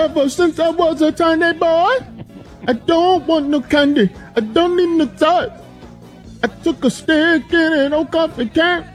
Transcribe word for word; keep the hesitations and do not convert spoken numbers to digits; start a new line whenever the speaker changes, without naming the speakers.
Ever since I was a tiny boy, I don't want no candy. I don't need no toys. I took a stick in an old coffee can.